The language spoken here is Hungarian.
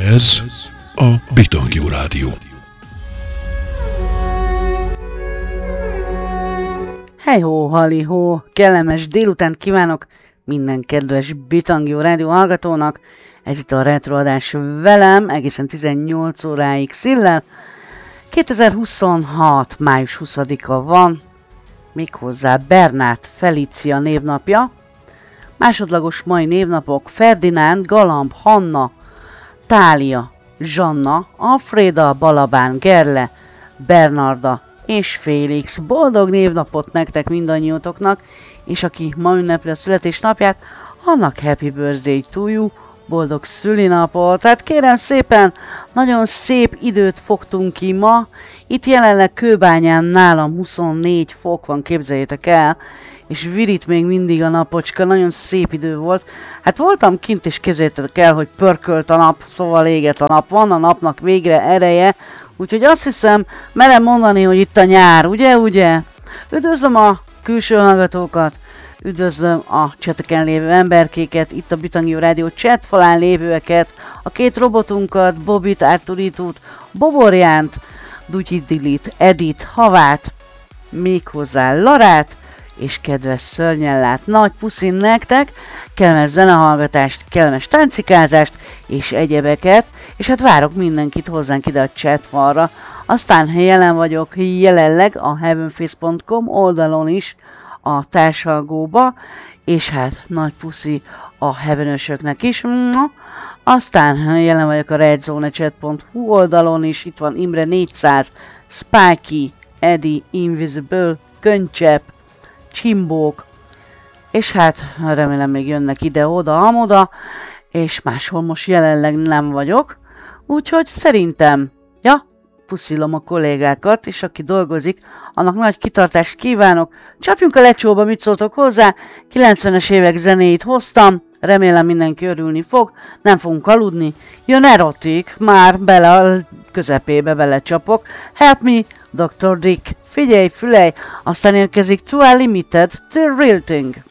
Ez a Bitangjú Rádió. Hejhó, halihó, kellemes délutánt kívánok minden kedves Bitangjú Rádió hallgatónak. Ez itt a retroadás velem, egészen 18 óráig Szillel. 2026. május 20-a van, méghozzá Bernát Felícia névnapja. Másodlagos mai névnapok: Ferdinánd, Galamb, Hanna, Tália, Zsanna, Alfréda, Balabán, Gerle, Bernarda és Félix. Boldog névnapot nektek mindannyiótoknak, és aki ma ünnepli a születésnapját, annak happy birthday to you, boldog szülinapot. Hát kérem szépen, nagyon szép időt fogtunk ki ma. Itt jelenleg Kőbányán nálam 24 fok van, képzeljétek el, és virít még mindig a napocska, nagyon szép idő volt. Hát voltam kint, és képzeljétek el, hogy pörkölt a nap, szóval égett a nap, van a napnak végre ereje, úgyhogy azt hiszem, merem mondani, hogy itt a nyár, ugye? Üdvözlöm a külső hallgatókat, üdvözlöm a cseteken lévő emberkéket, itt a Bitangjú Rádió chat falán lévőeket, a két robotunkat, Bobit, Arturitút, Boborjánt, Dutyidilit, Edit, Havát, méghozzá Larát, és kedves Szörnyellát. Nagy puszin nektek, kellemes zenehallgatást, kellemes táncikázást és egyebeket, és hát várok mindenkit hozzánk ide a chatfalra. Aztán jelen vagyok jelenleg a heavenface.com oldalon is a társalgóba, és hát nagy puszi a heavenösöknek is. Aztán jelen vagyok a redzonechat.hu oldalon is, itt van Imre 400, Spikey, Eddie, Invisible, Könycsepp, Csimbók, és hát remélem még jönnek ide-oda, amoda, és máshol most jelenleg nem vagyok, úgyhogy szerintem, puszilom a kollégákat, és aki dolgozik, annak nagy kitartást kívánok. Csapjunk a lecsóba, mit szóltok hozzá, 90-es évek zenéit hoztam, remélem mindenki örülni fog, nem fogunk aludni, jön erotik, már bele a közepébe belecsapok, Help Me, Dr. Dick, figyelj, fülej, aztán érkezik To Unlimited, The Real Thing.